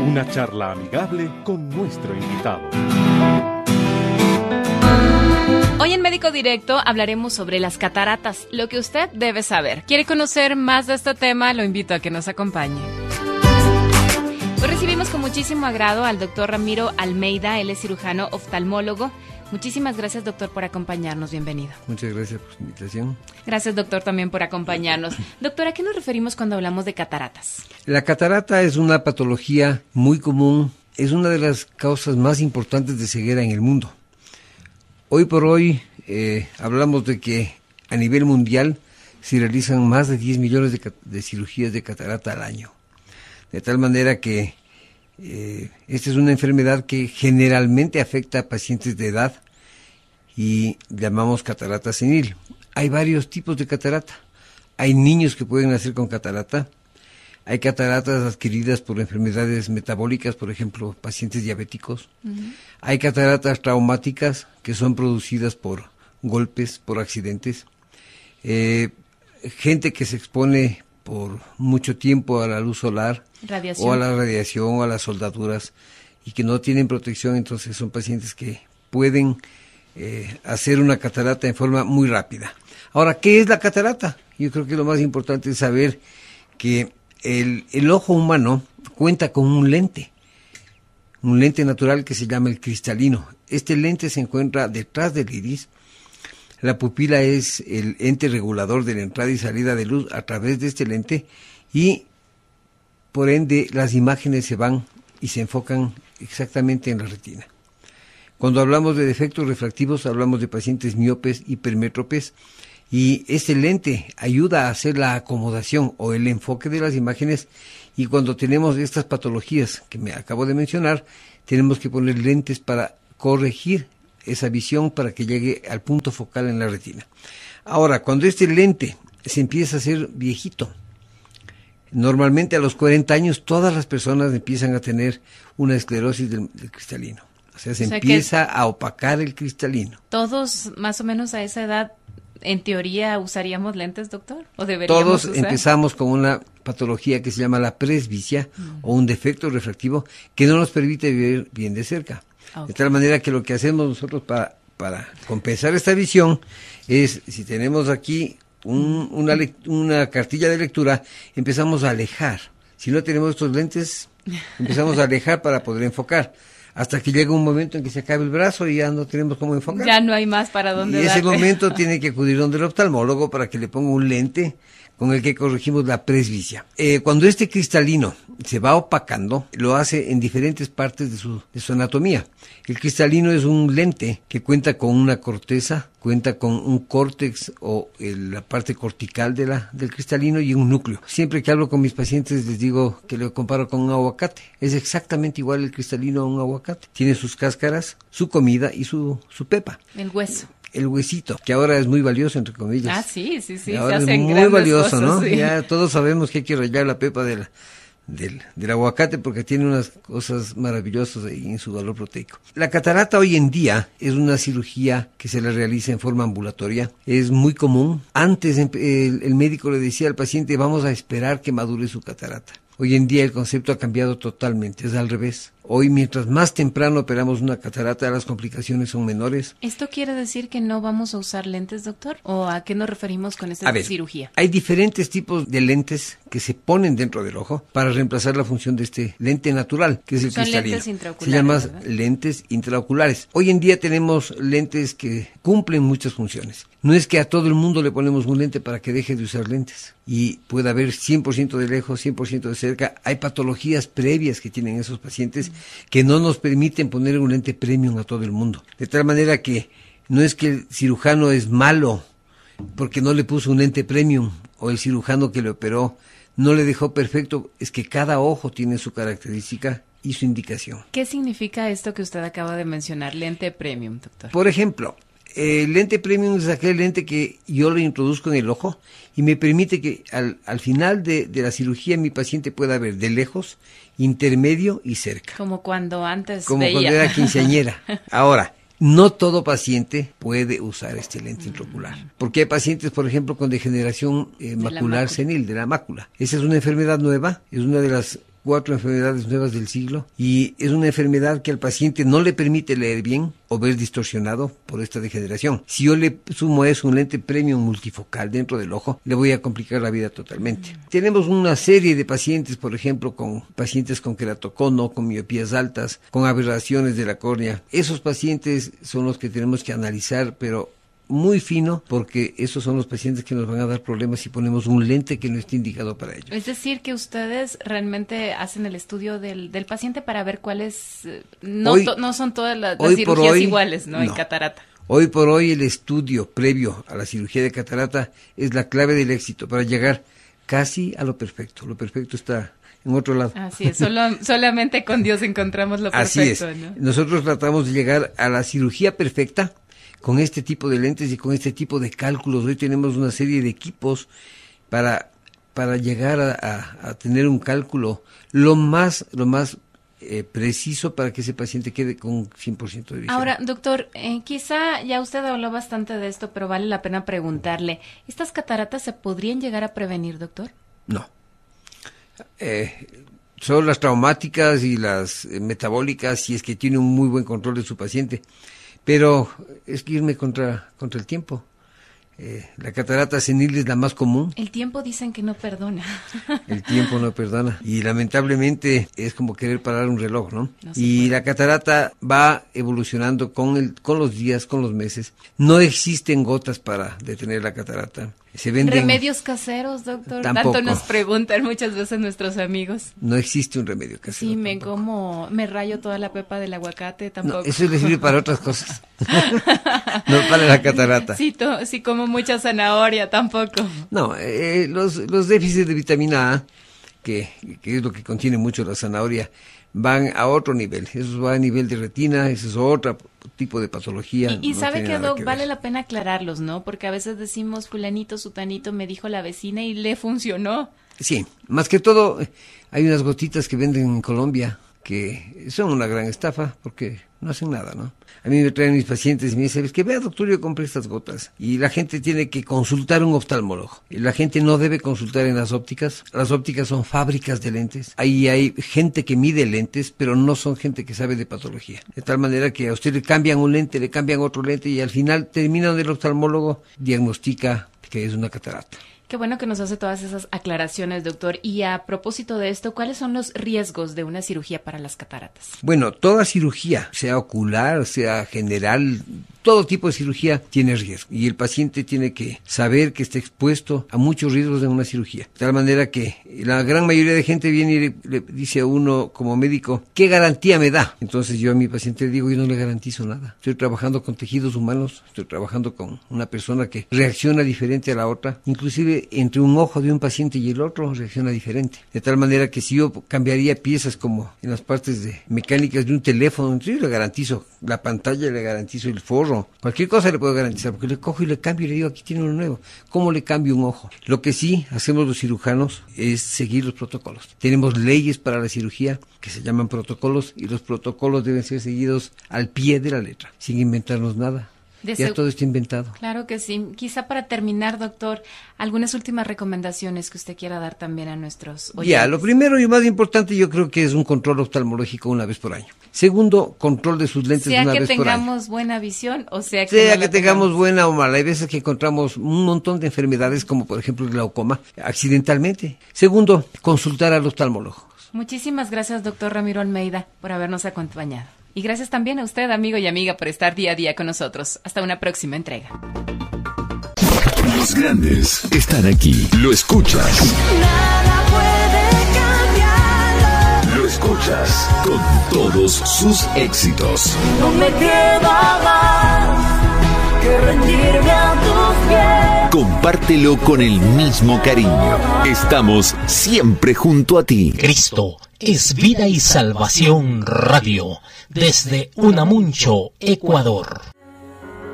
Una charla amigable con nuestro invitado. Hoy en Médico Directo hablaremos sobre las cataratas, lo que usted debe saber. ¿Quiere conocer más de este tema? Lo invito a que nos acompañe. Hoy recibimos con muchísimo agrado al doctor Ramiro Almeida, él es cirujano oftalmólogo. Muchísimas gracias, doctor, por acompañarnos. Bienvenido. Muchas gracias por su invitación. Gracias, doctor, también por acompañarnos. Doctor, ¿a qué nos referimos cuando hablamos de cataratas? La catarata es una patología muy común, es una de las causas más importantes de ceguera en el mundo. Hoy por hoy hablamos de que a nivel mundial se realizan más de 10 millones de cirugías de catarata al año. De tal manera que esta es una enfermedad que generalmente afecta a pacientes de edad y llamamos catarata senil. Hay varios tipos de catarata. Hay niños que pueden nacer con catarata. Hay cataratas adquiridas por enfermedades metabólicas, por ejemplo, pacientes diabéticos. Uh-huh. Hay cataratas traumáticas que son producidas por golpes, por accidentes. Gente que se expone por mucho tiempo a la luz solar, o a la radiación o a las soldaduras y que no tienen protección, entonces son pacientes que pueden hacer una catarata en forma muy rápida. Ahora, ¿qué es la catarata? Yo creo que lo más importante es saber que el ojo humano cuenta con un lente natural que se llama el cristalino. Este lente se encuentra detrás del iris. La pupila es el ente regulador de la entrada y salida de luz a través de este lente y por ende las imágenes se van y se enfocan exactamente en la retina. Cuando hablamos de defectos refractivos hablamos de pacientes miopes, hipermétropes y este lente ayuda a hacer la acomodación o el enfoque de las imágenes y cuando tenemos estas patologías que me acabo de mencionar tenemos que poner lentes para corregir esa visión para que llegue al punto focal en la retina. Ahora, cuando este lente se empieza a hacer viejito, normalmente a los 40 años todas las personas empiezan a tener una esclerosis del cristalino. O sea, se empieza a opacar el cristalino. ¿Todos más o menos a esa edad, en teoría, usaríamos lentes, doctor? ¿O deberíamos Todos usar? Empezamos con una patología que se llama la presbicia o un defecto refractivo que no nos permite ver bien de cerca. Okay. De tal manera que lo que hacemos nosotros para compensar esta visión es, si tenemos aquí una cartilla de lectura, empezamos a alejar. Si no tenemos estos lentes, empezamos a alejar para poder enfocar. Hasta que llega un momento en que se acabe el brazo y ya no tenemos cómo enfocar. Ya no hay más para dónde darle. Y ese momento tiene que acudir donde el oftalmólogo para que le ponga un lente con el que corregimos la presbicia. Cuando este cristalino se va opacando, lo hace en diferentes partes de su anatomía. El cristalino es un lente que cuenta con una corteza, cuenta con un córtex o la parte cortical del cristalino y un núcleo. Siempre que hablo con mis pacientes les digo que lo comparo con un aguacate. Es exactamente igual el cristalino a un aguacate. Tiene sus cáscaras, su comida y su pepa. El hueso. El huesito, que ahora es muy valioso, entre comillas. Ah, sí. Ahora se hacen es muy valioso, cosas, ¿no? Sí. Ya todos sabemos que hay que rallar la pepa del aguacate porque tiene unas cosas maravillosas ahí en su valor proteico. La catarata hoy en día es una cirugía que se la realiza en forma ambulatoria. Es muy común. Antes el médico le decía al paciente, vamos a esperar que madure su catarata. Hoy en día el concepto ha cambiado totalmente, es al revés. Hoy, mientras más temprano operamos una catarata, las complicaciones son menores. ¿Esto quiere decir que no vamos a usar lentes, doctor? ¿O a qué nos referimos con esta cirugía? Hay diferentes tipos de lentes que se ponen dentro del ojo para reemplazar la función de este lente natural, que es el cristalino. Son lentes intraoculares, se llama ¿verdad? Lentes intraoculares. Hoy en día tenemos lentes que cumplen muchas funciones. No es que a todo el mundo le ponemos un lente para que deje de usar lentes y pueda ver 100% de lejos, 100% de cerca. Hay patologías previas que tienen esos pacientes que no nos permiten poner un lente premium a todo el mundo. De tal manera que no es que el cirujano es malo porque no le puso un lente premium o el cirujano que le operó no le dejó perfecto, es que cada ojo tiene su característica y su indicación. ¿Qué significa esto que usted acaba de mencionar, lente premium, doctor? Por ejemplo, el lente premium es aquel lente que yo le introduzco en el ojo y me permite que al final de la cirugía mi paciente pueda ver de lejos, intermedio y cerca. Como cuando antes Como veía. cuando era quinceañera. Ahora, no todo paciente puede usar este lente intraocular. Porque hay pacientes, por ejemplo, con degeneración macular senil, de la mácula. Esa es una enfermedad nueva, es una de las 4 enfermedades nuevas del siglo, y es una enfermedad que al paciente no le permite leer bien o ver distorsionado por esta degeneración. Si yo le sumo a eso un lente premium multifocal dentro del ojo, le voy a complicar la vida totalmente. Tenemos una serie de pacientes, por ejemplo, con pacientes con queratocono, con miopías altas, con aberraciones de la córnea. Esos pacientes son los que tenemos que analizar, pero muy fino, porque esos son los pacientes que nos van a dar problemas si ponemos un lente que no esté indicado para ello. Es decir, que ustedes realmente hacen el estudio del paciente para ver cuáles, no son todas las cirugías iguales, ¿no? En catarata. Hoy por hoy el estudio previo a la cirugía de catarata es la clave del éxito para llegar casi a lo perfecto. Lo perfecto está en otro lado. Así es, solamente con Dios encontramos lo perfecto. Así es. ¿No? Nosotros tratamos de llegar a la cirugía perfecta con este tipo de lentes y con este tipo de cálculos. Hoy tenemos una serie de equipos para llegar a tener un cálculo lo más preciso para que ese paciente quede con 100% de visión. Ahora, doctor, quizá ya usted habló bastante de esto, pero vale la pena preguntarle, ¿estas cataratas se podrían llegar a prevenir, doctor? No. Son las traumáticas y las metabólicas, si es que tiene un muy buen control de su paciente. Pero es que irme contra el tiempo. La catarata senil es la más común. El tiempo dicen que no perdona. El tiempo no perdona. Y lamentablemente es como querer parar un reloj, ¿no? Y la catarata va evolucionando con los días, con los meses. No existen gotas para detener la catarata. Se venden remedios caseros, doctor. Tampoco. Tanto nos preguntan muchas veces nuestros amigos. No existe un remedio casero. Sí, me rayo toda la pepa del aguacate, tampoco. No, eso le sirve para otras cosas. No para la catarata. Sí, como mucha zanahoria, tampoco. No, los déficits de vitamina A, que es lo que contiene mucho la zanahoria, van a otro nivel. Eso va a nivel de retina, eso es otro tipo de patología. Y no sabe que, Doc, vale la pena aclararlos, ¿no? Porque a veces decimos fulanito, sutanito, me dijo la vecina y le funcionó. Sí, más que todo, hay unas gotitas que venden en Colombia que son una gran estafa porque no hacen nada, ¿no? A mí me traen mis pacientes y me dicen, es que vea, doctor, yo compré estas gotas. Y la gente tiene que consultar a un oftalmólogo. Y la gente no debe consultar en las ópticas. Las ópticas son fábricas de lentes. Ahí hay gente que mide lentes, pero no son gente que sabe de patología. De tal manera que a usted le cambian un lente, le cambian otro lente y al final termina donde el oftalmólogo diagnostica que es una catarata. Qué bueno que nos hace todas esas aclaraciones, doctor. Y a propósito de esto, ¿cuáles son los riesgos de una cirugía para las cataratas? Bueno, toda cirugía, sea ocular, sea general, todo tipo de cirugía tiene riesgo. Y el paciente tiene que saber que está expuesto a muchos riesgos de una cirugía. De tal manera que la gran mayoría de gente viene y le dice a uno como médico, ¿qué garantía me da? Entonces yo a mi paciente le digo, yo no le garantizo nada. Estoy trabajando con tejidos humanos, estoy trabajando con una persona que reacciona diferente a la otra. Inclusive entre un ojo de un paciente y el otro reacciona diferente. De tal manera que si yo cambiaría piezas como en las partes de mecánicas de un teléfono, entonces yo le garantizo la pantalla, le garantizo el forro, cualquier cosa le puedo garantizar, porque le cojo y le cambio y le digo, aquí tiene uno nuevo. ¿Cómo le cambio un ojo? Lo que sí hacemos los cirujanos es seguir los protocolos. Tenemos leyes para la cirugía que se llaman protocolos y los protocolos deben ser seguidos al pie de la letra, sin inventarnos nada. Ya todo está inventado. Claro que sí. Quizá para terminar, doctor, algunas últimas recomendaciones que usted quiera dar también a nuestros oyentes. Ya, lo primero y más importante yo creo que es un control oftalmológico una vez por año. Segundo, control de sus lentes una vez por año. Sea que tengamos buena visión o sea que sea que tengamos buena o mala. Hay veces que encontramos un montón de enfermedades como por ejemplo el glaucoma accidentalmente. Segundo, consultar al oftalmólogo. Muchísimas gracias, doctor Ramiro Almeida, por habernos acompañado. Y gracias también a usted, amigo y amiga, por estar día a día con nosotros. Hasta una próxima entrega. Los grandes están aquí. Lo escuchas. Nada puede cambiarlo. Lo escuchas con todos sus éxitos. No me queda más que rendirme a tus pies. Compártelo con el mismo cariño. Estamos siempre junto a ti. Cristo es Vida y Salvación Radio, desde Unamuncho, Ecuador.